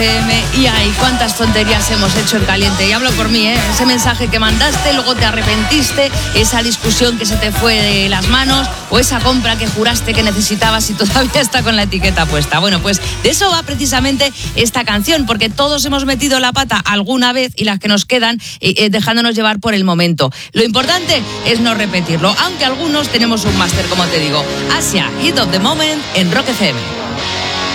Y ay, cuántas tonterías hemos hecho en caliente. Y hablo por mí, ese mensaje que mandaste, luego te arrepentiste, esa discusión que se te fue de las manos, o esa compra que juraste que necesitabas y todavía está con la etiqueta puesta. Bueno, pues de eso va precisamente esta canción, porque todos hemos metido la pata alguna vez y las que nos quedan dejándonos llevar por el momento. Lo importante es no repetirlo, aunque algunos tenemos un máster, como te digo. Asia, Hit of the Moment en Rock FM.